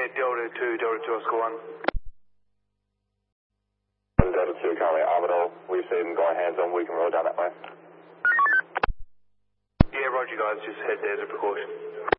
Delta 2 Oscar 1. Delta 2, currently Armadale. We've seen guy hands on, we can roll down that way. Yeah, roger guys, just head there as a precaution.